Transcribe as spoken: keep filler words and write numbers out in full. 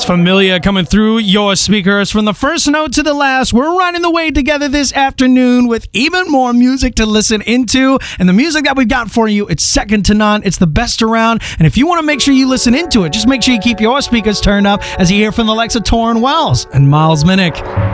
Familia coming through your speakers from the first note to the last. We're running the way together this afternoon with even more music to listen into. And the music that we've got for you, it's second to none. It's the best around. And if you want to make sure you listen into it, just make sure you keep your speakers turned up as you hear from the likes of Torrin Wells and Miles Minnick.